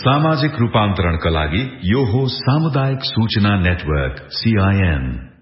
सामाजिक रूपान्तरणका लागि यो हो सामुदायिक सूचना नेटवर्क CIN।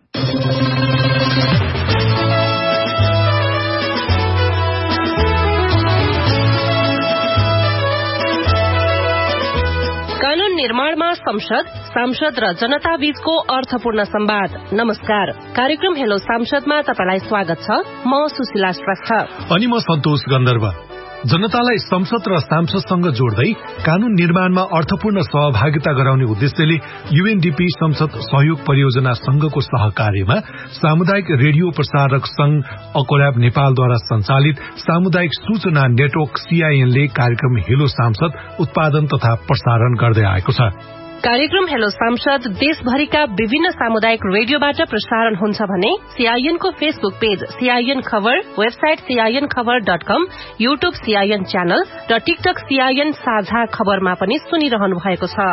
कानून निर्माणमा सांसद र जनता बीचको अर्थपूर्ण संवाद। नमस्कार, कार्यक्रम हेलो सांसदमा तपाईलाई स्वागत छ। म सुशीला श्रेष्ठ अनि म सन्तोष गन्धर्व। जनतालाई संसद र सांसदसँग जोड्दै कानून निर्माणमा अर्थपूर्ण सहभागिता गराउने उद्देश्यले UNDP संसद सहयोग परियोजना संघको सहकार्यमा सामुदायिक रेडियो प्रसारक संघ अकोल्याब नेपालद्वारा संचालित सामुदायिक सूचना नेटवर्क CIN ले कार्यक्रम हेलो सांसद उत्पादन तथा प्रसारण गर्दै आएको छ। कार्यक्रम हेलो सांसद देशभरिका विभिन्न सामुदायिक रेडियोबाट प्रसारण हुन्छ भने CIN को फेसबुक पेज CIN खबर, वेबसाइट CINखबर.com, युट्युब CIN च्यानल र टिकटक CIN साझा खबरमा पनि सुनिरहनु भएको छ।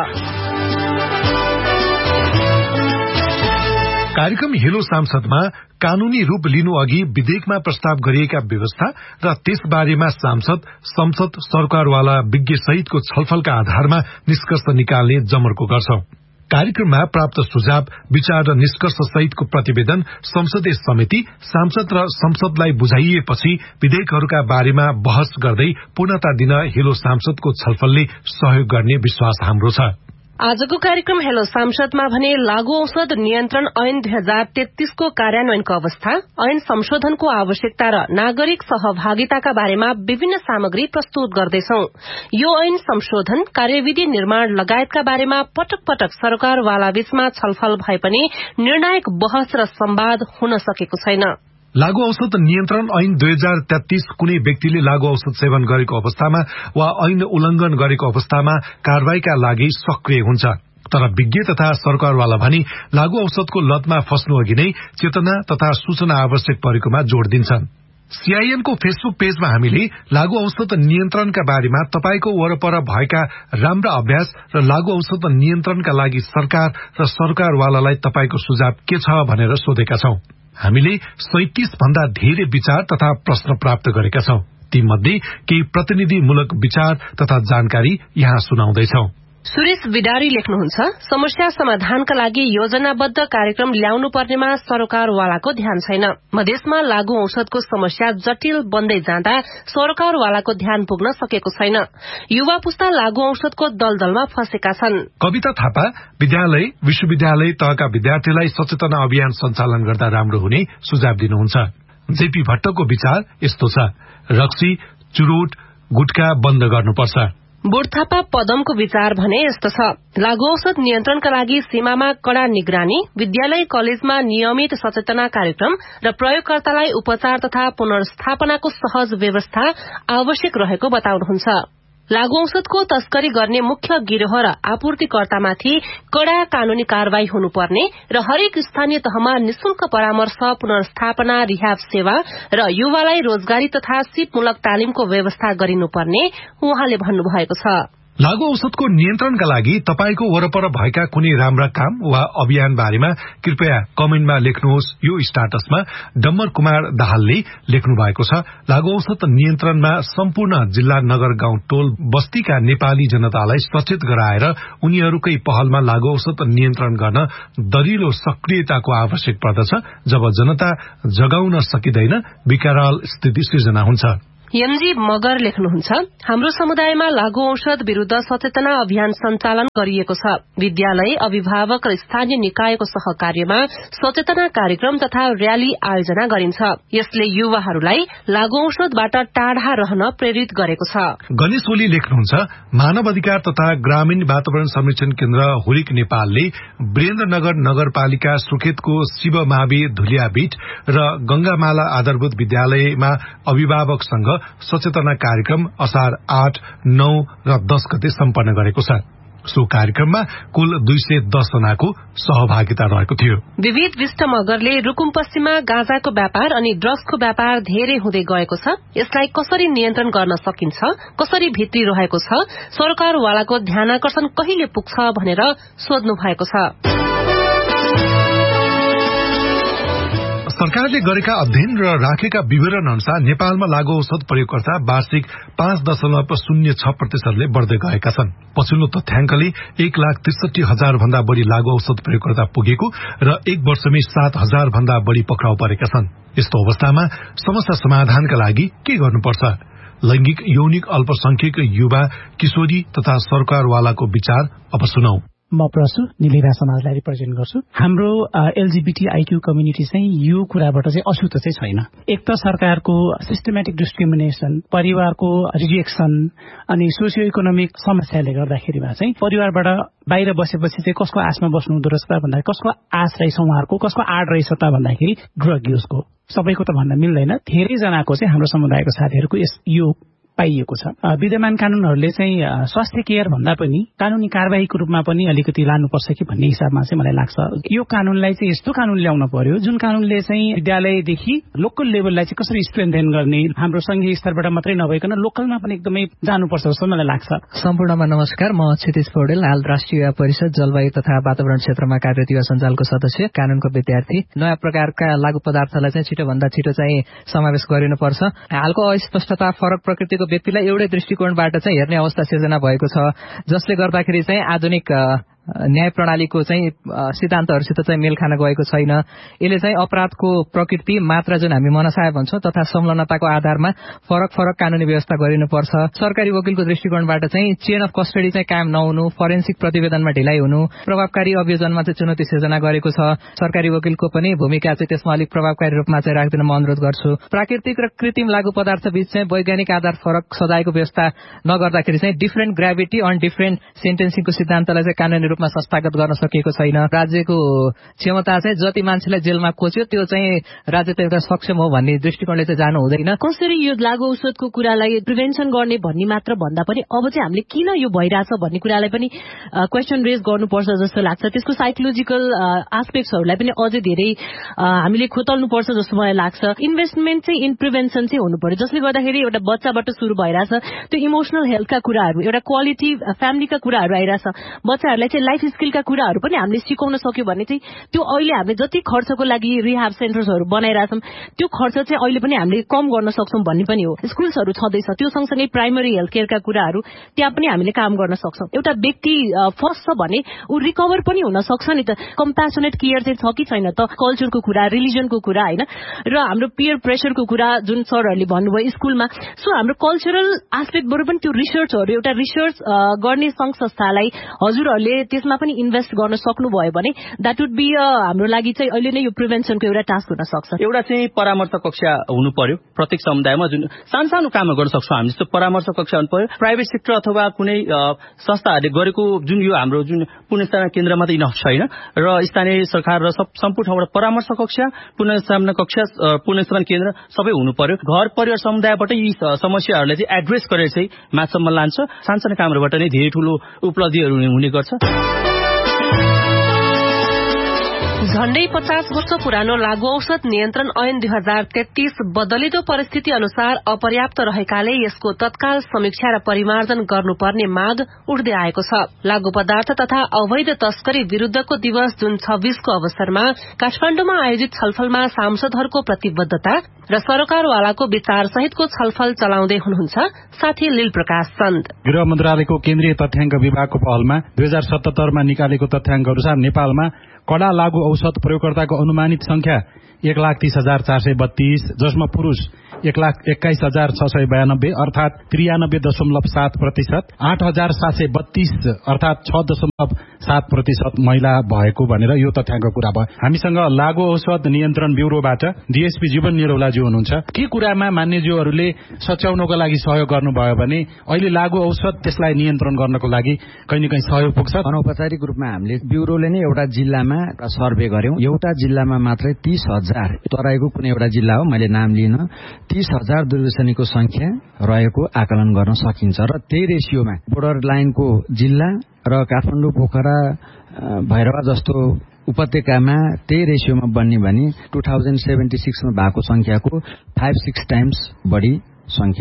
कार्यक्रम हेलो सांसदमा कानूनी रूप लिनु अघि विधेयकमा प्रस्ताव गरिएका व्यवस्था र त्यसबारेमा सांसद, संसद, सरकारवाला विज्ञ सहितको छलफलका आधारमा निष्कर्ष निकाल्ने जमर्को गर्छौं। कार्यक्रममा प्राप्त सुझाव, विचार र निष्कर्ष सहितको प्रतिवेदन संसदीय समिति, सांसद र संसदलाई बुझाइएपछि विधेयकहरूका बारेमा बहस गर्दै पूर्णता दिन हेलो सांसदको छलफलले सहयोग गर्ने विश्वास हाम्रो छ। आजको कार्यक्रम हेलो सांसदमा भने लागू औषध नियन्त्रण ऐन 2033 को कार्यान्वयनको अवस्था, ऐन संशोधनको आवश्यकता र नागरिक सहभागिताका बारेमा विभिन्न सामग्री प्रस्तुत गर्दैछौं। यो ऐन संशोधन, कार्यविधि निर्माण लगायतका बारेमा पटक पटक सरकारवाला बीचमा छलफल भए पनि निर्णायक बहस र संवाद हुन सकेको छैन। लागू औषध नियन्त्रण ऐन 2033 कुनै व्यक्तिले लागू औषध सेवन गरेको अवस्थामा वा ऐन उल्लंघन गरेको अवस्थामा कारवाहीका लागि सक्रिय हुन्छ। तर विज्ञ तथा सरकारवाला भनी लागू औषधको लतमा फस्नु अघि नै चेतना तथा सूचना आवश्यक परेकोमा जोड़ दिन्छन्। CIN को फेसबुक पेजमा हामीले लागू औषध नियन्त्रणका बारेमा तपाईको वरपर भएका राम्रा अभ्यास र लागू औषध नियन्त्रणका लागि सरकार र सरकारवालालाई तपाईको सुझाव के छ भनेर सोधेका छौं। हामीले 37 भन्दा धेरै विचार तथा प्रश्न प्राप्त गरेका छौं। ती मध्ये केही प्रतिनिधिमूलक विचार तथा जानकारी यहाँ सुनाउँदैछौं। सुरेश विडारी लेख्नुहुन्छ, समस्या समाधानका लागि योजनाबद्ध कार्यक्रम ल्याउनु पर्नेमा सरकारवालाको ध्यान छैन। मधेसमा लागू औषधको समस्या जटिल बन्दै जाँदा सरकारवालाको ध्यान पुग्न सकेको छैन। युवा पुस्ता लागू औषधको दलदलमा फँसेका छन्। कविता थापा विद्यालय, विश्वविद्यालय तहका विद्यार्थीलाई सचेतना अभियान सञ्चालन गर्दा राम्रो हुने सुझाव दिनुहुन्छ। JP भट्टको विचार यस्तो छ, रक्सी, चुरोट, गुटखा बन्द गर्नुपर्छ। बुढथापा पदमको विचार भने यस्तो छ, लागू औषध नियन्त्रणका लागि सीमामा कड़ा निगरानी, विद्यालय कलेजमा नियमित सचेतना कार्यक्रम र प्रयोगकर्तालाई उपचार तथा पुनर्स्थापनाको सहज व्यवस्था आवश्यक रहेको बताउनुहुन्छ। लागू औषधको तस्करी गर्ने मुख्य गिरोह र आपूर्तिकर्तामाथि कड़ा कानूनी कारवाही हुनुपर्ने र हरेक स्थानीय तहमा निशुल्क परामर्श, पुनर्स्थापना, रिहाब सेवा र युवालाई रोजगारी तथा सिपमूलक तालिमको व्यवस्था गरिनुपर्ने उहाँले भन्नुभएको छ। लागू औषधको नियन्त्रणका लागि तपाईको वरपर भएका कुनै राम्रा काम वा अभियान बारेमा कृपया कमेन्टमा लेख्नुहोस्। यो स्टाटसमा डम्बर कुमार दाहालले लेख्नु भएको छ, लागू औषध नियन्त्रणमा सम्पूर्ण जिल्ला, नगर, गाउँ, टोल बस्तीका नेपाली जनतालाई सचेत गराएर उनीहरूकै पहलमा लागू औषध नियन्त्रण गर्न दरिलो सक्रियताको आवश्यक पर्दछ। जब जनता जगाउन सकिँदैन, विकराल स्थिति सृजना हुन्छ। MG मगर लेख्नुहुन्छ, हाम्रो समुदायमा लागू औषध विरूद्ध सचेतना अभियान सञ्चालन गरिएको छ। विद्यालय, अभिभावक र स्थानीय निकायको सहकार्यमा सचेतना कार्यक्रम तथा र्याली आयोजना गरिन्छ। यसले युवाहरूलाई लागू औषधबाट टाढा रहन प्रेरित गरेको छ। गणेश ओली लेख्नुहुन्छ, मानव अधिकार तथा ग्रामीण वातावरण संरक्षण केन्द्र हुरिक नेपालले वीरेन्द्रनगर नगरपालिका सुर्खेतको शिव मावि धुलियाबीट र गंगामाला आधारभूत विद्यालयमा अभिभावकसँग सचेतना कार्यक्रम असार 8, 9 र 10 गते सम्पन्न गरेको छ। सो कार्यक्रममा कुल 210 जनाको सहभागिता रहेको थियो। विविध विष्ट मगरले रुकुम पश्चिममा गाँजाको व्यापार अनि ड्रग्सको व्यापार धेरै हुँदै गएको छ। यसलाई कसरी नियन्त्रण गर्न सकिन्छ, कसरी भित्री रहेको छ, सरकारवालाको ध्यानाकर्षण कहिले पुग्छ भनेर सोध्नु भएको छ। सरकारले गरेका अध्ययन र राखेका विवरण अनुसार नेपालमा लागू औषध प्रयोगकर्ता वार्षिक 5.06% बढ्दै गएका छन्। पछिल्लो तथ्याङ्कले 1,63,000 भन्दा बढी लागू औषध प्रयोगकर्ता पुगेको र 1 वर्षमै 7,000 भन्दा बढी पक्राउ परेका छन्। यस्तो अवस्थामा समस्या समाधानका लागि के गर्नुपर्छ? लैंगिक यौनिक अल्पसंख्यक युवा किशोरी तथा सरकारवालाको विचार अब सुनौ। म प्रसु निलिरा समाजलाई रिप्रेजेन्ट गर्छु। हाम्रो एलजीबीटीआईक्यू कम्युनिटी चाहिँ यो कुराबाट चाहिँ अछुत चाहिँ छैन। एक त सरकारको सिस्टमेटिक डिस्क्रिमिनेसन, परिवारको रिजेक्सन अनि सोसियो इकोनोमिक समस्याले गर्दाखेरिमा चाहिँ परिवारबाट बाहिर बसेपछि चाहिँ कसको आशमा बस्नु हुँदो रहेछ त भन्दा कसको आश रहेछ उहाँहरूको, कसको आड रहेछ त भन्दाखेरि ड्रग युजको। सबैको त भन्न मिल्दैन, धेरै जनाको चाहिँ हाम्रो समुदायको साथीहरूको यो पाइएको छ। विद्यमान कानूनहरूले चाहिँ स्वास्थ्य केयर भन्दा पनि कानूनी कारबाहीको रूपमा पनि अलिकति लानुपर्छ कि भन्ने हिसाबमा चाहिँ मलाई लाग्छ। यो कानूनलाई चाहिँ यस्तो कानून ल्याउन पर्यो जुन कानूनले चाहिँ विद्यालयदेखि लोकल लेभललाई चाहिँ कसरी स्ट्रेन्थेन गर्ने, हाम्रो संघीय स्तरबाट मात्रै नभइकन लोकलमा पनि एकदमै जानुपर्छ जस्तो मलाई लाग्छ। सम्पूर्णमा नमस्कार, म क्षितिज पौडेल, हाल राष्ट्रिय युवा परिषद जलवायु तथा वातावरण क्षेत्रमा कार्यरत युवा सञ्जालको सदस्य, कानूनको विद्यार्थी। नयाँ प्रकारका लागू पदार्थलाई चाहिँ छिटोभन्दा छिटो चाहिँ समावेश गरिनुपर्छ। हालको अस्पष्टता फरक प्रकृतिको व्यक्तिलाई एउटै दृष्टिकोणबाट चाहिँ हेर्ने अवस्था सिर्जना भएको छ, जसले गर्दाखेरि चाहिँ आधुनिक न्याय प्रणालीको चाहिँ सिद्धान्तहरूसित चाहिँ मेल खान गएको छैन। यसले चाहिँ अपराधको प्रकृति, मात्रा जुन हामी मनसाय भन्छौं तथा संलग्नताको आधारमा फरक फरक कानूनी व्यवस्था गरिनुपर्छ। सरकारी वकिलको दृष्टिकोणबाट चाहिँ चेन अफ कस्टडी चाहिँ कायम नहुनु, फोरेन्सिक प्रतिवेदनमा ढिलाइ हुनु, प्रभावकारी अभियोजनमा चाहिँ चुनौती सिर्जना गरेको छ। सरकारी वकिलको पनि भूमिका चाहिँ त्यसमा अलिक प्रभावकारी रूपमा चाहिँ राख्दिन म अनुरोध गर्छु। प्राकृतिक र कृत्रिम लागू पदार्थ बीच चाहिँ वैज्ञानिक आधार फरक सजायको व्यवस्था नगर्दाखेरि चाहिँ डिफरेन्ट ग्राभिटी अन डिफरेन्ट सेन्टेन्सिङको सिद्धान्तलाई चाहिँ कानूनी रूपमा संस्थागत गर्न सकिएको छैन। राज्यको क्षमता चाहिँ जति मान्छेलाई जेलमा कोच्यो त्यो चाहिँ राज्य त एउटा सक्षम हो भन्ने दृष्टिकोणले चाहिँ जानु हुँदैन। कसरी यो लागू औषधको कुरालाई प्रिभेन्सन गर्ने भन्ने मात्र भन्दा पनि अब चाहिँ हामीले किन यो भइरहेछ भन्ने कुरालाई पनि क्वेसन रेज गर्नुपर्छ जस्तो लाग्छ। त्यसको साइकोलोजिकल एस्पेक्ट्सहरूलाई पनि अझै धेरै हामीले खोतल्नुपर्छ जस्तो मलाई लाग्छ। इन्भेस्टमेन्ट चाहिँ इन प्रिभेन्सन चाहिँ हुनु पर्यो, जसले गर्दाखेरि एउटा बच्चाबाट सुरु भइरहेछ त्यो इमोसनल हेल्थका कुराहरू, एउटा क्वालिटी फ्यामिलीका कुराहरू आइरहेछ। बच्चाहरूलाई चाहिँ लाइफ स्किलका कुराहरू पनि हामीले सिकाउन सक्यो भने चाहिँ त्यो अहिले हामीले जति खर्चको लागि रिहाब सेन्टर्सहरू बनाइरहेछौँ त्यो खर्च चाहिँ अहिले पनि हामीले कम गर्न सक्छौँ भन्ने पनि हो। स्कुल्सहरू छँदैछ, त्यो सँगसँगै प्राइमरी हेल्थ केयरका कुराहरू त्यहाँ पनि हामीले काम गर्न सक्छौँ। एउटा व्यक्ति फर्स्ट छ भने ऊ रिकभर पनि हुन सक्छ नि त। कम्प्यासनेट केयर चाहिँ छ कि छैन त, कल्चरको कुरा, रिलिजनको कुरा होइन, र हाम्रो पियर प्रेसरको कुरा जुन सरहरूले भन्नुभयो स्कुलमा। सो हाम्रो कल्चरल एस्पेक्टबाट पनि त्यो रिसर्चहरू, एउटा रिसर्च गर्ने संघ संस्थालाई हजुरहरूले त्यसमा पनि इन्भेस्ट गर्न सक्नुभयो भने द्याट वुड बी हाम्रो लागि चाहिँ अहिले नै यो प्रिभेन्सनको एउटा टास्क हुन सक्छ। एउटा चाहिँ परामर्श कक्षा हुनु पर्यो प्रत्येक समुदायमा, जुन सानो कामहरू गर्न सक्छौँ हामी, जस्तो परामर्श कक्षा हुनु पर्यो। प्राइभेट सेक्टर अथवा कुनै संस्थाहरूले गरेको जुन यो हाम्रो जुन पुनर्स्थापना केन्द्र मात्रै इनफ छैन, र स्थानीय सरकार र सम्पूर्ण ठाउँबाट परामर्श कक्षा, पुनर्स्थापना कक्षा, पुनर्स्थापना केन्द्र सबै हुनु पर्यो। घर परिवार समुदायबाट यी समस्याहरूलाई चाहिँ एड्रेस गरेर चाहिँ माथिसम्म लान्छ। सानसानो कामहरूबाट नै धेरै ठुलो उपलब्धिहरू हुने गर्छ। झण्डै 50 वर्ष पुरानो लागू औषध नियन्त्रण ऐन 2033 बदलिदो परिस्थिति अनुसार अपर्याप्त रहेकाले यसको तत्काल समीक्षा र परिमार्जन गर्नुपर्ने माग उठ्दै आएको छ। लागू पदार्थ तथा अवैध तस्करी विरूद्धको दिवस जुन 26 को अवसरमा काठमाडौँमा आयोजित छलफलमा सांसदहरूको प्रतिबद्धता र सरकारवालाको विचार सहितको छलफल चलाउँदै हुनुहुन्छ साथी लील प्रकाश चन्द। गृह मन्त्रालयको केन्द्रीय तथ्याङ्क विभागको पहलमा 2077 मा निकालेको तथ्याङ्क अनुसार नेपालमा कडा लागू औषध प्रयोगकर्ताको अनुमानित संख्या 1,30,432, जसमा पुरुष 1,21,692 अर्थात 93.7%, 8,732 अर्थात 6.7% महिला भएको भनेर यो तथ्याङ्क कुरा भयो। हामीसँग लागू औषध नियन्त्रण ब्युरोबाट डीएसपी जीवन निरौलाज्यू हुनुहुन्छ। के कुरामा मान्यज्यूहरूले सच्याउनको लागि सहयोग गर्नुभयो भने अहिले लागू औषध त्यसलाई नियन्त्रण गर्नको लागि कहीँ न कहीँ सहयोग पुग्छ। अनौपचारिक रूपमा हामीले ब्युरोले नै एउटा जिल्लामा सर्वे गर्यौं। एउटा जिल्लामा मात्रै 30,000, तराईको कुनै एउटा जिल्ला हो, मैले नाम लिन, 30,000 दुर्व्यसनीको संख्या रहेको आकलन गर्न सकिन्छ। र त्यही रेसियोमा बोर्डर लाइनको जिल्ला र काठमाडौँ, पोखरा, भैरवा जस्तो उपत्यकामा त्यही रेसियोमा बन्ने भने 2076 मा भएको संख्याको 5-6 टाइम्स बढी संख्या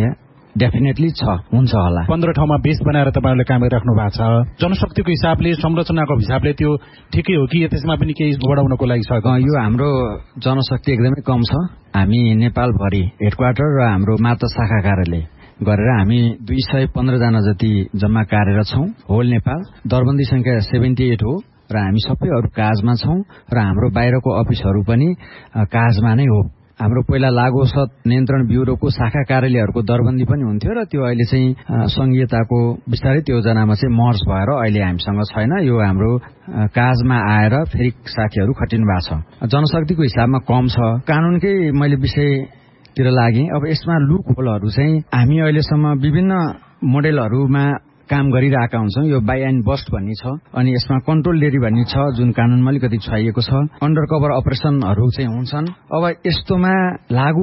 डेफिनेटली हुन्छ होला। 15 ठाउँमा बेस बनाएर तपाईहरुले काम गरिराख्नु भएको छ। जनशक्तिको हिसाबले संरचनाको हिसाबले त्यो ठिकै हो कि त्यसमा पनि केही बढाउनको लागि छ? यो हाम्रो जनशक्ति एकदमै कम छ। हामी नेपालभरि हेडक्वार्टर र हाम्रो मात्र शाखा कार्यालय गरेर हामी 215 जना जति जम्मा कार्यरत छौं होल नेपाल। दरबन्दी संख्या 78 हो र हामी सबै अरु काजमा छौं र हाम्रो बाहिरको अफिसहरु पनि काजमा नै हो। हाम्रो पहिला लागु औषध नियन्त्रण ब्युरोको शाखा कार्यालयहरुको दरबन्दी पनि हुन्थ्यो र त्यो अहिले चाहिँ संघीयताको विस्तारित योजनामा चाहिँ मर्ज भएर अहिले हामीसँग छैन। यो हाम्रो काजमा आएर फेरि साथीहरु खटिनु भएको छ। जनशक्तिको हिसाबमा कम छ। कानूनकै मैले विषयतिर लागे। अब यसमा लुक होलहरु चाहिँ हामी अहिलेसम्म विभिन्न मोडेलहरुमा काम गरिरहेका हुन्छौं। यो बाई एन्ड बस्ट भन्ने छ अनि यसमा कन्ट्रोल लेरी भन्ने छ जुन कानूनमा अलिकति छाइएको छ। अन्डर कभर अपरेसनहरु चाहिँ हुन्छन्। अब यस्तोमा लागु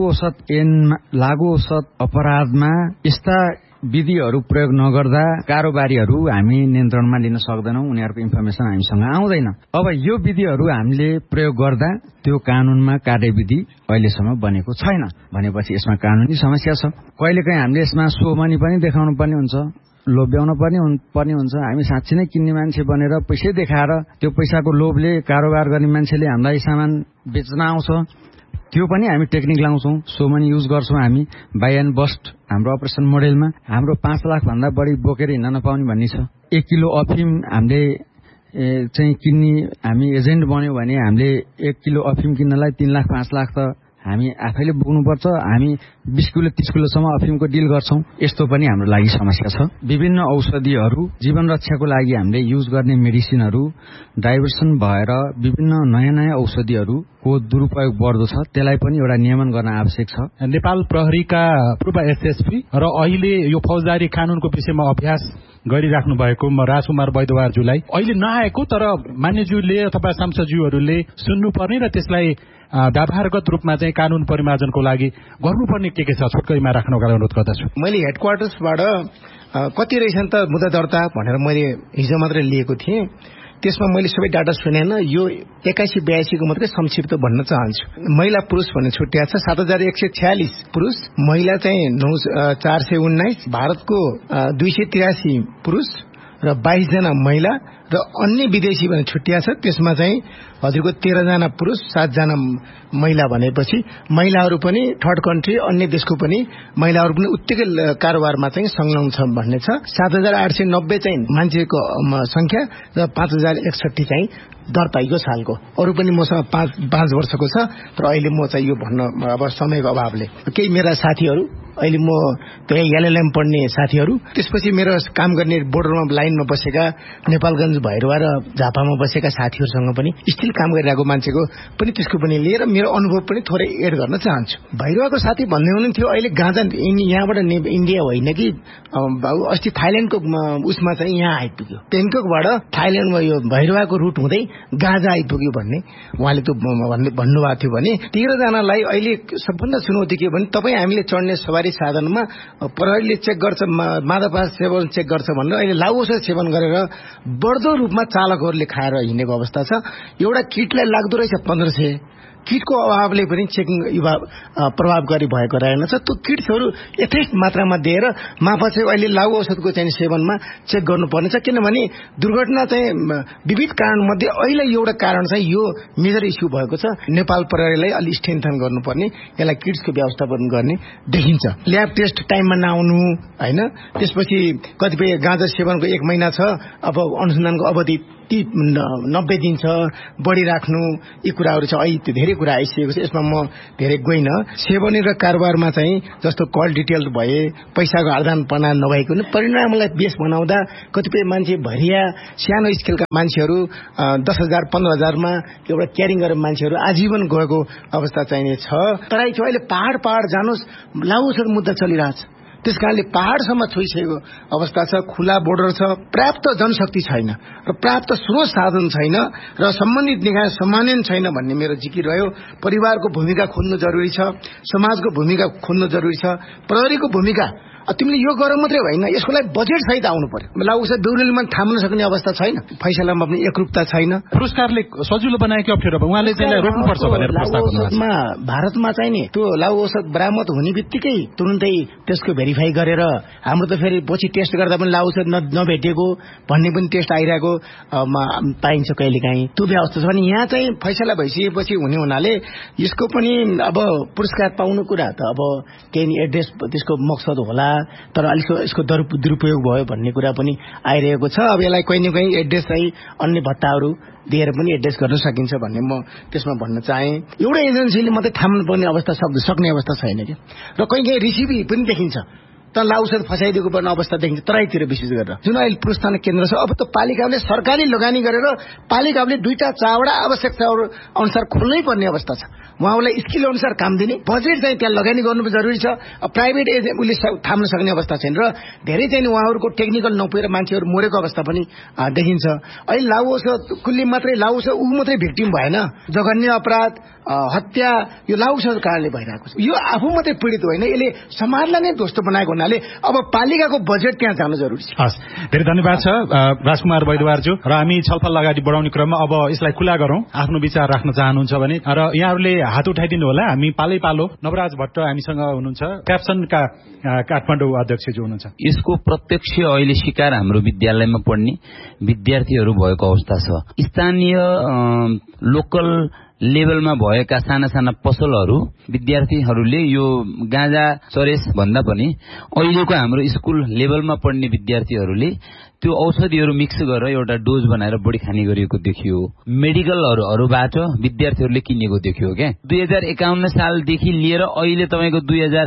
औषध अपराधमा यस्ता विधिहरु प्रयोग नगर्दा कारोबारीहरु हामी नियन्त्रणमा लिन सक्दैनौं। उनीहरुको इन्फर्मेसन हामीसँग आउँदैन। अब यो विधिहरु हामीले प्रयोग गर्दा त्यो कानूनमा कार्यविधि अहिलेसम्म बनेको छैन भनेपछि यसमा कानूनी समस्या छ। कहिलेकाहीँ हामीले यसमा सोमनी पनि देखाउनु पर्ने हुन्छ, लोभ्याउन पर्ने हुन्छ। हामी साँच्चै नै किन्ने मान्छे बनेर पैसै देखाएर त्यो पैसाको लोभले कारोबार गर्ने मान्छेले हामीलाई सामान बेच्न आउँछ। त्यो पनि हामी टेक्निक लाउँछौं। सोमनी युज गर्छौं हामी बाई एन्ड बस्ट हाम्रो अपरेसन मोडेलमा। हाम्रो 5 लाख भन्दा बढी बोकेर हिँड्न नपाउने भन्ने छ। 1 किलो अफिम हामीले चाहिँ किन्ने हामी एजेन्ट बन्यो भने हामीले 1 किलो अफिम किन्नलाई 3 लाख 5 लाख त हामी आफैले बोक्नुपर्छ। हामी 20 किलो 30 किलोसम्म अफिमको डिल गर्छौं। यस्तो पनि हाम्रो लागि समस्या छ। विभिन्न औषधिहरू जीवन रक्षाको लागि हामीले युज गर्ने मेडिसिनहरू डाइभर्सन भएर विभिन्न नयाँ औषधिहरूको दुरुपयोग बढ्दो छ। त्यसलाई पनि एउटा नियमन गर्न आवश्यक छ। नेपाल प्रहरीका पूर्व एसएसपी र अहिले यो फौजदारी कानूनको विषयमा अभ्यास गरिराख्नु भएको राजकुमार वैद्यवारज्यूलाई अहिले नआएको तर मान्यज्यूले अथवा सांसदज्यूहरूले सुन्नुपर्ने र त्यसलाई व्यावहारगत रूपमा चाहिँ कानून परिमार्जनको लागि गर्नुपर्ने के छ छोटकरीमा राख्नको अनुरोध गर्दछु। मैले हेडक्वार्टर्सबाट कति रहेछन् त मुद्दा दर्ता भनेर मैले हिजो मात्रै लिएको थिएँ। त्यसमा मैले सबै डाटा सुनेन। यो 81-82 को मात्रै संक्षिप्त भन्न चाहन्छु। महिला पुरुष भन्ने छुट्टिया छ 7146 पुरुष, महिला चाहिँ 419, भारतको 283 पुरुष र 22 जना महिला र अन्य विदेशी भने छुट्टिया छ। त्यसमा चाहिँ हजुरको 13 जना पुरुष 7 जना महिला भनेपछि महिलाहरू पनि थर्ड कन्ट्री अन्य देशको पनि महिलाहरू पनि उत्तिकै कारोबारमा चाहिँ संलग्न छ भन्ने छ। 7890 चाहिँ मान्छेको संख्या र 5061 चाहिँ दर्ता यो सालको। अरू पनि मसँग 5 वर्षको छ तर अहिले म चाहिँ यो भन्न अब समयको अभावले केही मेरा साथीहरू अहिले म त्यही एलएलएम पढ्ने साथीहरू त्यसपछि मेरो काम गर्ने बोर्डरमा लाइनमा बसेका नेपालगञ्ज भैरवा र झापामा बसेका साथीहरूसँग पनि स्टिल काम गरिरहेको मान्छेको पनि त्यसको पनि लिएर मेरो अनुभव पनि थोरै एड गर्न चाहन्छु। भैरवाको साथी भन्दै हुनुहुन्थ्यो अहिले गाँजा यहाँबाट इन्डिया होइन कि अस्ति थाइल्याण्डको उसमा चाहिँ यहाँ आइपुग्यो। ब्याङ्ककबाट थाइल्याण्डमा यो भैरवाको रुट हुँदै गाँजा आइपुग्यो भन्ने उहाँले त भन्नुभएको थियो भने 13 जनालाई अहिले सबभन्दा चुनौती के भने तपाईँ हामीले चढ्ने सवारी साधनमा प्रहरीले चेक गर्छ मादकपदार्थ सेवन चेक गर्छ भनेर अहिले लागु औषध सेवन गरेर बढ्दो रूपमा चालकहरूले खाएर हिँडेको अवस्था छ। एउटा किटलाई लाग्दो रहेछ 1500। किटको अभावले पनि चेकिङ प्रभावकारी भएको रहेनछ। त्यो किट्सहरू यथेष्ट मात्रामा दिएर माफा चाहिँ अहिले लागु औषधको चाहिँ सेवनमा चेक गर्नुपर्नेछ। किनभने दुर्घटना चाहिँ विविध कारण मध्ये अहिले एउटा कारण चाहिँ यो मेजर इस्यु भएको छ। नेपाल प्रहरीलाई अलि स्ट्रेन्थन गर्नुपर्ने, यसलाई किट्सको व्यवस्थापन गर्ने देखिन्छ। ल्याब टेस्ट टाइममा नआउनु हैन, त्यसपछि कतिपय गाँजा सेवनको 1 महिना छ, अब अनुसन्धानको अवधि 90 दिन छ, बढी राख्नु, यी कुराहरू छ। अहिले धेरै कुरा आइसकेको छ, यसमा म धेरै गइन। सेवनी र कारोबारमा चाहिँ जस्तो कल डिटेल भए पैसाको आदान प्रदान नभएको परिणामलाई बेस बनाउँदा कतिपय मान्छे भरिया सानो स्केलका मान्छेहरू 10,000 15,000 मा एउटा क्यारिङ गरेर मान्छेहरू आजीवन गएको अवस्था चाहिने छ। तराई छ अहिले पहाड जानुस् लागु छ मुद्दा चलिरहेछ। त्यसकारणले पहाडसम्म छोइसकेको अवस्था छ। खुला बोर्डर छ, पर्याप्त जनशक्ति छैन र पर्याप्त स्रोत साधन छैन र सम्बन्धित निकाय सम्मानन छैन भन्ने मेरो जिकिर रह्यो। परिवारको भूमिका खोज्नु जरुरी छ, समाजको भूमिका खोज्नु जरुरी छ, प्रहरीको भूमिका तिमीले यो गर मात्रै होइन, यसको लागि बजेट सहित आउनु पर्यो। लागु औषध ब्युरोले थाम्न सक्ने अवस्था छैन, फैसलामा पनि एकरूपता छैन। पुरस्कारले सजिलो बनायो कि अप्ठ्यारो? उहाँले त्यसलाई रोक्नुपर्छ भनेर प्रस्ताव गर्नुभएको छ। भारतमा चाहिँ नि त्यो लागु औषध बरामद हुने बित्तिकै तुरुन्तै त्यसको भेरिफाई गरेर, हाम्रो त फेरि पछि टेस्ट गर्दा पनि लागु औषध नभेटिएको भन्ने पनि टेस्ट आइरहेको पाइन्छ कहिलेकाहीँ। त्यो व्यवस्था छ भने यहाँ चाहिँ फैसला भइसकेपछि हुने हुनाले यसको पनि अब पुरस्कार पाउनु कुरा त अब केही एड्रेस त्यसको मकसद होला, तर अलिक यसको दुरुपयोग भयो भन्ने कुरा पनि आइरहेको छ। अब यसलाई कहीँ न कहीँ एड्रेस चाहिँ अन्य भत्ताहरू दिएर पनि एड्रेस गर्न सकिन्छ भन्ने म त्यसमा भन्न चाहे। एउटा एजेन्सीले मात्रै थाम्नु पर्ने अवस्था सक्ने अवस्था छैन क्या, र कहीँ रिसिभी पनि देखिन्छ त लागु औषध फसाइदिएको पर्ने अवस्था देखिन्छ तराईतिर विशेष गरेर। जुन अहिले पुरस्कार केन्द्र छ, अब त पालिकाले सरकारी लगानी गरेर पालिकाले 2टा 4वटा आवश्यकताहरू अनुसार खोल्नै पर्ने अवस्था छ। उहाँहरूलाई स्किल अनुसार काम दिने बजेट चाहिँ त्यहाँ लगानी गर्नु जरुरी छ। प्राइभेट उसले थाम्न सक्ने अवस्था छैन, र धेरै चाहिँ उहाँहरूको टेक्निकल नपुगेर मान्छेहरू मरेको अवस्था पनि देखिन्छ। अहिले लागु औषध कुल्ली मात्रै लागु औषध ऊ मात्रै भिक्टिम भएन, जघन्य अपराध हत्या यो लागु औषध कारणले भइरहेको छ। यो आफू मात्रै पीडित होइन, यसले समाजलाई नै दोस्त बनाएको हुनाले अब पालिकाको बजेट त्यहाँ जानु जरुरी छ। हस्, धेरै धन्यवाद छ राजकुमार वैद्यवारज्यू। र हामी छलफल अगाडि बढाउने क्रममा अब यसलाई खुला गरौँ, आफ्नो विचार राख्न चाहनुहुन्छ भने। र यहाँहरूले हात उठाइदिनु होला। हामी पालै पालो नवराज भट्ट हामीसँग हुनुहुन्छ, क्याप्सनका काठमाडौँ अध्यक्ष जो हुनुहुन्छ। यसको प्रत्यक्ष अहिले शिकार हाम्रो विद्यालयमा पढ्ने विद्यार्थीहरू भएको अवस्था छ। स्थानीय लोकल लेभलमा भएका साना साना पसलहरू विद्यार्थीहरूले यो गाँजा चरेस भन्दा पनि अहिलेको हाम्रो स्कुल लेभलमा पढ्ने विद्यार्थीहरूले त्यो औषधिहरू मिक्स गरेर एउटा डोज बनाएर बढी खाने गरिएको देखियो। मेडिकलहरूबाट विद्यार्थीहरूले किनेको देखियो क्या। 2051 सालदेखि लिएर अहिले तपाईँको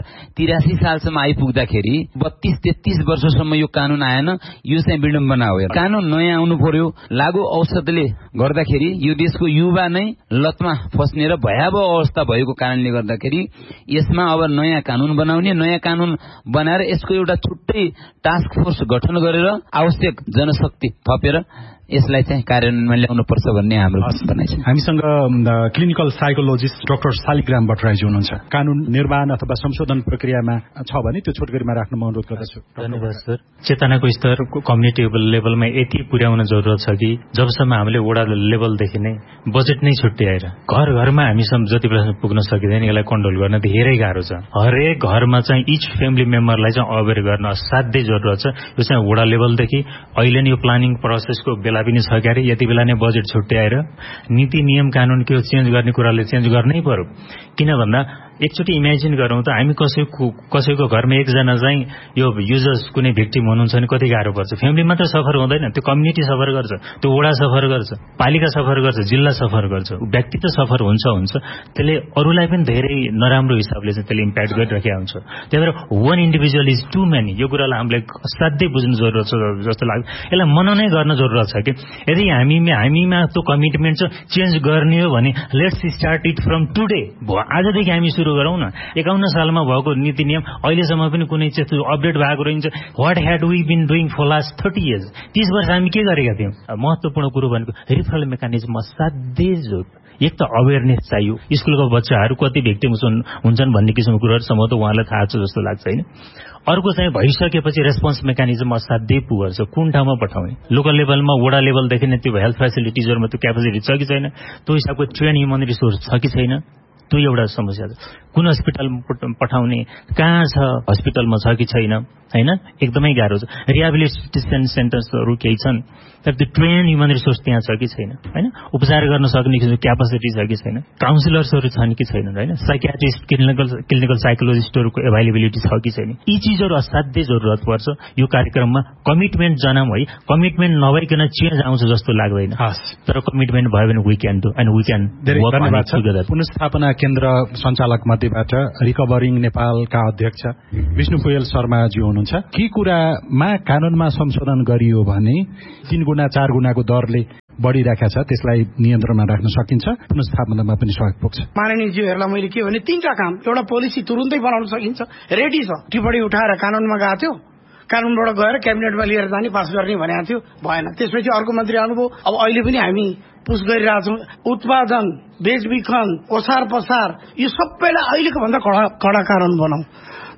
2083 सालसम्म आइपुग्दाखेरि 32-33 वर्षसम्म यो कानून आएन। यो चाहिँ विडम्बना हो। कानून नयाँ आउनु पर्यो। लागु औषधले गर्दाखेरि यो देशको युवा नै लतमा फस्ने र भयावह अवस्था भएको कारणले गर्दाखेरि यसमा अब नयाँ कानून बनाउने, नयाँ कानून बनाएर यसको एउटा छुट्टै टास्क फोर्स गठन गरेर आवश्यक जनशक्ति थपेर यसलाई चाहिँ कार्यान्वयनमा ल्याउनु पर्छ भन्ने हाम्रो भनाइ छ। हामीसँग क्लिनिकल साइकोलोजिस्ट डाक्टर शालिग्राम भट्टराईजी हुनुहुन्छ। कानून निर्माण अथवा संशोधन प्रक्रियामा छ भने त्यो छोटकरीमा राख्न म अनुरोध गर्दछु। धन्यवाद सर। चेतनाको स्तर कम्युनिटी लेभलमा यति पुर्याउन जरुरत छ कि जबसम्म हामीले वडा लेभलदेखि नै बजेट नै छुट्याएर घर घरमा हामीसम्म जति बेलासम्म पुग्न सकिँदैन यसलाई कन्ट्रोल गर्न धेरै गाह्रो छ। हरेक घरमा चाहिँ इच फ्यामिली मेम्बरलाई चाहिँ अवेर गर्न असाध्यै जरुरत छ। यो चाहिँ वडा लेभलदेखि अहिले नै यो प्लानिङ प्रोसेसको बेला पनि छ क्यारे यति बेला नै बजेट छुट्याएर नीति नियम कानून के चेन्ज गर्ने कुराले चेन्ज गर्नै पर्यो। किन भन्दा एकचोटि इमेजिन गरौँ त हामी कसैको घरमा एकजना चाहिँ यो युजर्स कुनै भिक्टिम हुनुहुन्छ भने कति गाह्रो पर्छ। फ्यामिली मात्र सफर हुँदैन, त्यो कम्युनिटी सफर गर्छ, त्यो वडा सफर गर्छ, पालिका सफर गर्छ, जिल्ला सफर गर्छ, व्यक्ति त सफर हुन्छ। त्यसले अरूलाई पनि धेरै नराम्रो हिसाबले चाहिँ त्यसले इम्प्याक्ट गरिरहेको हुन्छ। त्यही भएर one individual is to many. यो कुरालाई हामीले असाध्यै बुझ्नु जरुरत छ जस्तो लाग्छ। यसलाई मननै गर्न जरुरत छ कि यदि हामीमा त्यो कमिटमेन्ट छ चेन्ज गर्ने हो भने let's start it from today. आजदेखि हामी सुरु गरौँ न। 51 सालमा भएको नीति नियम अहिलेसम्म पनि कुनै चाहिँ अपडेट भएको रहन्छ। What had we been doing for last 30 years? 30 वर्ष हामी के गरेका थियौँ? महत्वपूर्ण कुरो भनेको रिफरल मेकानिजम असाध्यै जरुरत। एक त अवेरनेस चाहियो। स्कुलको बच्चाहरू कति भिक्टिम हुन्छन् भन्ने किसिमको कुराहरू सम्भवतः उहाँलाई थाहा छ जस्तो लाग्छ होइन। अर्को चाहिँ भइसकेपछि रेस्पोन्स मेकानिजम असाध्यै पुगर छ। कुन ठाउँमा पठाउने? लोकल लेभलमा वडा लेभलदेखि नै त्यो हेल्थ फेसिलिटिजहरूमा त्यो क्यापेसिटी छ कि छैन? त्यो हिसाबको ट्रेन ह्युमन रिसोर्स छ कि छैन? त्यो एउटा समस्या छ। कुन हस्पिटल पठाउने, कहाँ छ, हस्पिटलमा छ कि छैन होइन, एकदमै गाह्रो छ। रिहेबिलिटेसन सेन्टर्सहरू केही छन् तर त्यो ट्रेन ह्युमन रिसोर्स त्यहाँ छ कि छैन होइन, उपचार गर्न सक्ने क्यापेसिटी छ कि छैन, काउन्सिलर्सहरू छन् कि छैनन् होइन, साइकियाट्रिस्ट क्लिनिकल साइकोलोजिस्टहरूको एभाइलेबिलिटी छ कि छैन। यी चिजहरू असाध्यै जरुरत पर्छ। यो कार्यक्रममा कमिटमेन्ट जनाऊँ है, कमिटमेन्ट नभइकन चेन्ज आउँछ जस्तो लाग्दैन। तर कमिटमेन्ट भयो भने we can do and we can work on it together. पुनर्स्थापना केन्द्र सञ्चालक मध्येबाट रिकभरिङ नेपालका अध्यक्ष विष्णु पोयल शर्माजी हुनुहुन्छ। के कुरामा कानूनमा संशोधन गरियो भने 3 गुणा 4 गुणाको दरले बढ़िरहेको छ त्यसलाई नियन्त्रणमा राख्न सकिन्छ, पुनर्स्थापनामा पनि सहयोग पुग्छ। माननीय ज्यूहरूलाई मैले के भने 3टा काम। एउटा पोलिसी तुरुन्तै बनाउन सकिन्छ, रेडी छ। टिप्पणी उठाएर कानूनमा गएको थियो, कानूनबाट गएर क्याबिनेटमा लिएर जाने, पास गर्ने भनेको थियो, भएन। त्यसपछि अर्को मन्त्री आउनुभयो। अब अहिले पनि हामी पुस गरिरहेछौँ। उत्पादन, बेचबिखन, ओसार पसार यो सबैलाई अहिलेको भन्दा कडा कानून बनाऊ।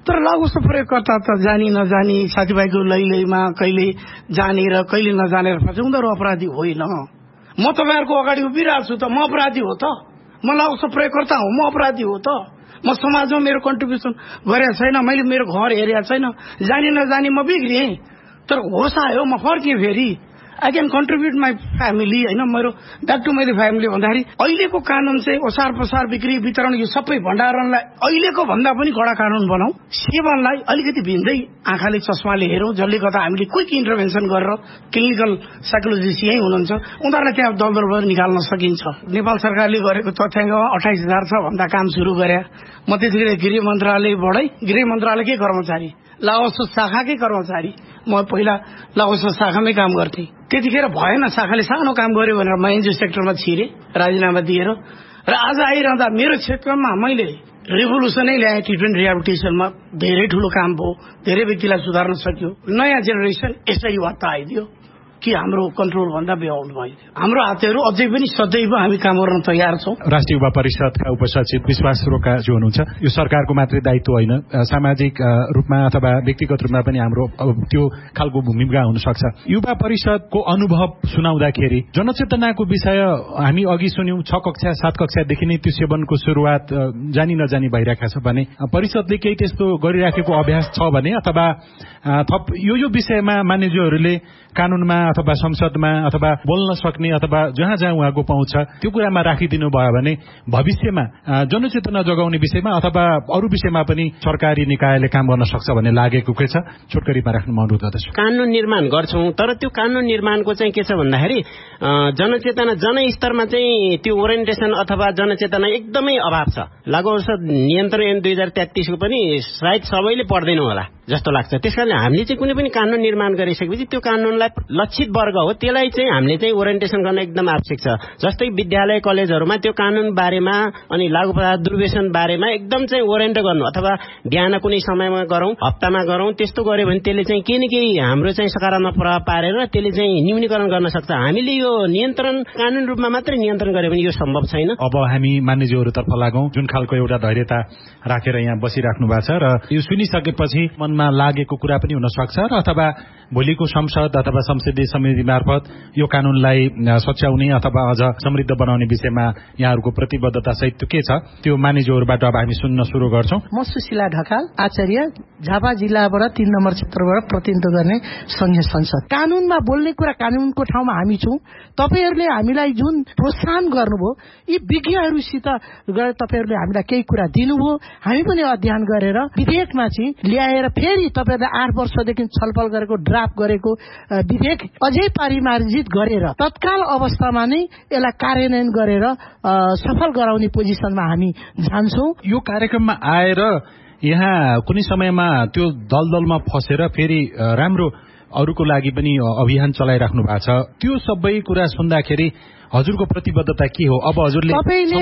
तर लागु प्रयोगकर्ता त जानी नजानी साथीभाइको लैलैमा कहिले जानेर कहिले नजानेर फर्छ, उनीहरू अपराधी होइन। म तपाईँहरूको अगाडि उभिरहेको छु त म अपराधी हो त? म लागु प्रयोगकर्ता हो, म अपराधी हो त? म समाजमा मेरो कन्ट्रिब्युसन गरेको छैन, मैले मेरो घर हेरेको छैन, जानी नजानी म बिग्रिएँ, तर होस आयो म फर्केँ फेरि। I can contribute my family होइन, मेरो ब्याक टु माई फ्यामिली भन्दाखेरि अहिलेको कानुन चाहिँ ओसार पसार बिक्री वितरण यो सबै भण्डारणलाई अहिलेको भन्दा पनि कडा कानुन बनाऊ, सेवनलाई अलिकति भिन्दै आँखाले चस्माले हेरौँ, जसले गर्दा हामीले क्विक इन्टरभेन्सन गरेर क्लिनिकल साइकोलोजिस्ट यहीँ हुनुहुन्छ, उनीहरूलाई त्यहाँ दलदलबाट निकाल्न सकिन्छ। नेपाल सरकारले गरेको तथ्याङ्कमा 28,000 छ भन्दा काम सुरु गरे। म त्यतिखेर गृह मन्त्रालयकै कर्मचारी, लागोस शाखाकै कर्मचारी, म पहिला लागोस शाखामै काम गर्थेँ। त्यतिखेर भएन, शाखाले सानो काम गर्यो भनेर म एनजिओ सेक्टरमा छिरेँ राजीनामा दिएर, र आज आइरहँदा मेरो क्षेत्रमा मैले रेभोल्युसनै ल्याएँ। ट्रिटमेन्ट रिहेबिलिटेसनमा धेरै ठुलो काम भयो, धेरै व्यक्तिलाई सुधार्न सक्यो। नयाँ जेनेरेसन यसरी वात्ता आइदियो कि हाम्रो कन्ट्रोल भन्दा बेआउट भइदियो। हाम्रो हातहरू अझै पनि सदैव हामी काम गर्न तयार छौँ। राष्ट्रिय युवा परिषदका उपसचिव विश्वास रोका जो हुनुहुन्छ, यो सरकारको मात्रै दायित्व होइन, सामाजिक रूपमा अथवा व्यक्तिगत रूपमा पनि हाम्रो त्यो खालको भूमिका हुन सक्छ। युवा परिषदको अनुभव सुनाउँदाखेरि जनचेतनाको विषय हामी अघि सुन्यौं, 6 कक्षा 7 कक्षादेखि नै त्यो सेवनको सुरुवात जानी नजानी भइरहेको छ भने परिषदले केही त्यस्तो गरिराखेको अभ्यास छ भने, अथवा थप यो विषयमा मान्यज्यूहरूले कानूनमा अथवा संसदमा अथवा बोल्न सक्ने अथवा जहाँ जहाँ उहाँको पहुँच छ त्यो कुरामा राखिदिनु भयो भने भविष्यमा जनचेतना जगाउने विषयमा अथवा अरू विषयमा पनि सरकारी निकायले काम गर्न सक्छ भन्ने लागेको के छ, छोटकरीमा राख्न म अनुरोध गर्दछु। कानून निर्माण गर्छौं, तर त्यो कानून निर्माणको चाहिँ के छ भन्दाखेरि जनचेतना जनस्तरमा चाहिँ त्यो ओरिएन्टेसन अथवा जनचेतना एकदमै अभाव छ। लागु औषध नियन्त्रण ऐन 2033 को पनि सायद सबैले पढ्दैनौ होला जस्तो लाग्छ। त्यसकारण हामीले चाहिँ कुनै पनि कानून निर्माण गरिसकेपछि त्यो कानूनलाई लक्षित वर्ग हो त्यसलाई चाहिँ हामीले चाहिँ ओरिएन्टेसन गर्न एकदम आवश्यक छ। जस्तै विद्यालय कलेजहरूमा त्यो कानून बारेमा अनि लागु पदार्थ दुर्व्यसन बारेमा एकदम चाहिँ ओरिएन्ट गर्नु, अथवा बिहान कुनै समयमा गरौं, हप्तामा गरौं, त्यस्तो गर्यो भने त्यसले चाहिँ केही न केही हाम्रो चाहिँ सकारात्मक प्रभाव पारेर त्यसले चाहिँ न्यूनीकरण गर्न सक्छ। हामीले यो नियन्त्रण कानून रूपमा मात्रै नियन्त्रण गर्यो भने यो सम्भव छैन। अब हामी मान्यज्यूहरूतर्फ लागौं, जुन खालको एउटा धैर्यता राखेर यहाँ बसिराख्नु भएको छ र यो सुनिसकेपछि मनमा लागेको कुरा पनि हुन सक्छ र अथवा भोलिको संसद अथवा संसदीय समिति मार्फत यो कानूनलाई सच्याउने अथवा अझ समृद्ध बनाउने विषयमा यहाँहरूको प्रतिबद्धता सहित के छ त्यो मानिसहरूबाट अब हामी सुन्न शुरू गर्छौं। म सुशीला ढकाल, आचार्य, झापा जिल्लाबाट 3 नम्बर क्षेत्रबाट प्रतिनिधित्व गर्ने संघीय संसद। कानूनमा बोल्ने कुरा कानूनको ठाउँमा हामी छौं। तपाईहरुले हामीलाई जुन प्रोत्साहन गर्नुभयो, यी विज्ञहरूसित गएर तपाईहरुले हामीलाई केही कुरा दिनुभयो, हामी पनि अध्ययन गरेर विधेयकमा चाहिँ ल्याएर फेरि तपाईहरुले 8 वर्षदेखि छलफल गरेको ड्राफ्ट गरेको विधेयक अझै परिमार्जित गरेर तत्काल अवस्थामा नै यसलाई कार्यान्वयन गरेर सफल गराउने पोजिसनमा हामी जान्छौं। यो कार्यक्रममा आएर यहाँ कुनै समयमा त्यो दलदलमा फसेर फेरि राम्रो अरूको लागि पनि अभियान चलाइराख्नु भएको छ। त्यो सबै कुरा सुन्दाखेरि हजुरको प्रतिबद्धता के हो? अब हजुरले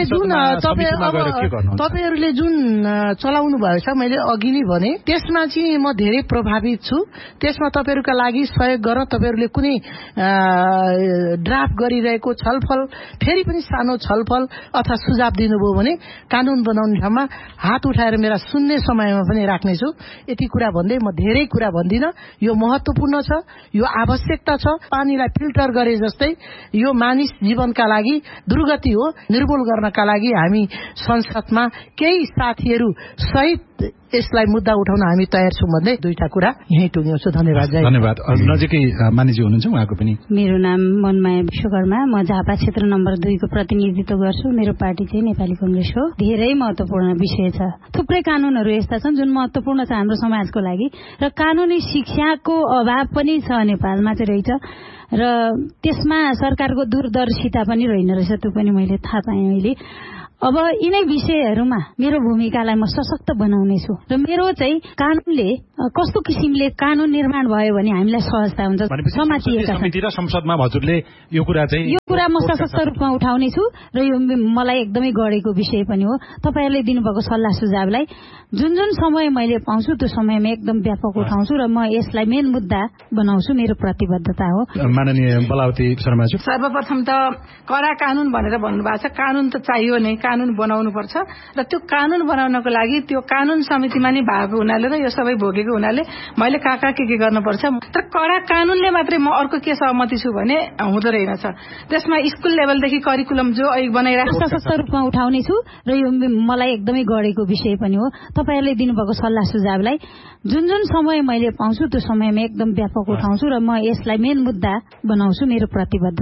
तपाईहरुले जुन चलाउनु भएको छ, मैले अघि नै भने त्यसमा चाहिँ म धेरै प्रभावित छु। त्यसमा तपाईहरुका लागि सहयोग गर्न तपाईहरुले कुनै ड्राफ्ट गरिरहेको छलफल फेरि पनि सानो छलफल अथवा सुझाव दिनुभयो भने कानून बनाउने ठाउँमा हात उठाएर मेरा सुन्ने समयमा पनि राख्नेछु। यति कुरा भन्दै म धेरै कुरा भन्दिन। यो महत्त्वपूर्ण छ, यो आवश्यकता छ। पानीलाई फिल्टर गरे जस्तै यो मानिस जीवनका लागि दुर्गति हो। निर्मूल गर्नका लागि हामी संसदमा केही साथीहरू सहित यसलाई मुद्दा उठाउन हामी तयार छौं भन्दै दुईटा कुरा यही टुङ्ग्याउँछु। धन्यवाद। धन्यवाद। नजिकै मानिजी हुनुहुन्छ, उहाँको पनि। मेरो नाम मनमाया विश्वकर्मा, म झापा क्षेत्र नम्बर 2 को प्रतिनिधित्व गर्छु। मेरो पार्टी चाहिँ नेपाली कांग्रेस हो। धेरै महत्त्वपूर्ण विषय छ। थुप्रै कानूनहरू यस्ता छन् जुन महत्त्वपूर्ण छ हाम्रो समाजको लागि, र कानूनी शिक्षाको अभाव पनि छ नेपालमा चाहिँ रहेछ, र त्यसमा सरकारको दूरदर्शिता पनि रहेन रहेछ। त्यो पनि मैले थाहा पाएँ अहिले। अब यिनै विषयहरूमा मेरो भूमिकालाई म सशक्त बनाउने छु, र मेरो चाहिँ कानूनले कस्तो किसिमले कानून निर्माण भयो भने हामीलाई सहजता हुन्छ। समातिएका समिति र संसदमा हजुरले यो कुरा म सशक्त रूपमा उठाउने छु, र यो मलाई एकदमै गढेको विषय पनि हो। तपाईहरुले दिनुभएको सल्लाह सुझावलाई जुन जुन समय मैले पाउँछु त्यो समयमा एकदम व्यापक उठाउँछु, र म यसलाई मेन मुद्दा बनाउँछु। मेरो प्रतिबद्धता हो। माननीय बलावती शर्माजी, सर्वप्रथम त कडा कानून भनेर भन्नुभएको छ। कानून त चाहियो नै। कानून बनाउनुपर्छ र त्यो कानून बनाउनको लागि त्यो कानून समितिमा नै भएको हुनाले र यो सबै भोगेको हुनाले मैले कहाँ के गर्नुपर्छ। तर कडा कानूनले मात्रै म अर्को के सहमति छु भने हुँदो रहेनछ। त्यसमा स्कुल लेभलदेखि करिकुलम जो बनाइरहेको सशक्त रूपमा उठाउने छु र यो मलाई एकदमै गढेको विषय पनि हो। तपाईहरुले दिनुभएको सल्लाह सुझावलाई जुन समय मैले पाउँछु त्यो समयमा एकदम व्यापक उठाउँछु र म यसलाई मेन मुद्दा बनाउँछु मेरो प्रतिबद्धता।